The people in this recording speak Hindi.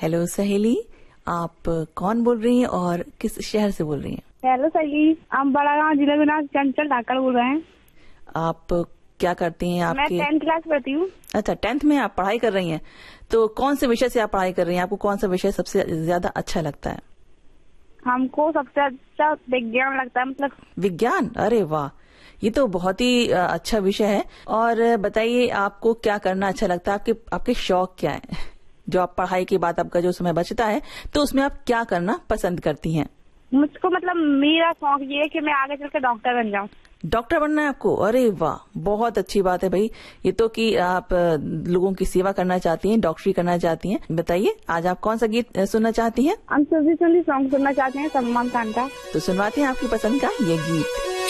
हेलो सहेली, आप कौन बोल रही हैं और किस शहर से बोल रही हैं? हेलो सहेली, हम बड़ागांव जिले में चंचल ढाकड़ बोल रहे हैं। आप क्या करती हैं? मैं 10th क्लास पढ़ती हूँ। अच्छा, 10th में आप पढ़ाई कर रही हैं। तो कौन से विषय से आप पढ़ाई कर रही हैं? आपको कौन सा विषय सबसे ज्यादा अच्छा लगता है? हमको सबसे अच्छा विज्ञान लगता है। मतलब विज्ञान? अरे वाह, ये तो बहुत ही अच्छा विषय है। और बताइए, आपको क्या करना अच्छा लगता है? आपके शौक क्या है? जो आप पढ़ाई के बाद आपका जो समय बचता है, तो उसमें आप क्या करना पसंद करती हैं? मुझको मेरा शौक ये है कि मैं आगे चल के डॉक्टर बन जाऊँ। डॉक्टर बनना है आपको? अरे वाह, बहुत अच्छी बात है भाई। ये तो कि आप लोगों की सेवा करना चाहती हैं, डॉक्टरी करना चाहती हैं। बताइए, आज आप कौन सा गीत सुनना चाहती हैं? हम सभी सॉन्ग सुनना चाहते हैं सलमान खान का। तो सुनवाते हैं आपकी पसंद का ये गीत।